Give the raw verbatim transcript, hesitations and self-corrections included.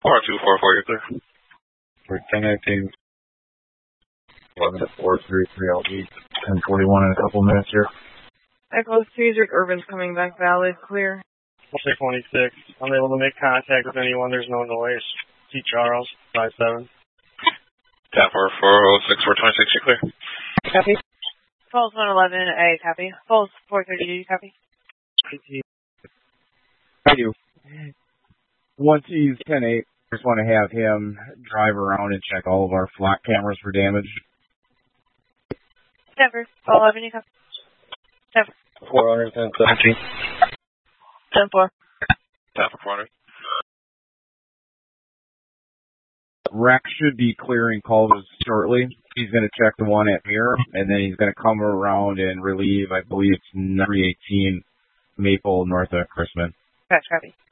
four two four four, you're clear. For ten nineteen, eleven four three three, I'll be ten forty-one in a couple minutes here. Echo Cedric, Urban's coming back valid, clear. six twenty-six, unable to make contact with anyone, there's no noise. C. Charles, five seven. Tap for four oh six, four twenty-six, you're clear. Copy. Falls one eleven, A, copy. Falls four thirty, copy. I do. Once he's ten eight, I just want to have him drive around and check all of our flock cameras for damage. Denver, four eleven, you copy. Denver. four hundred ten seventeen. ten four. Tap for four hundred. Rex should be clearing calls shortly. He's going to check the one at Mirror, and then he's going to come around and relieve, I believe it's three eighteen Maple north of Chrisman. Gotcha, copy.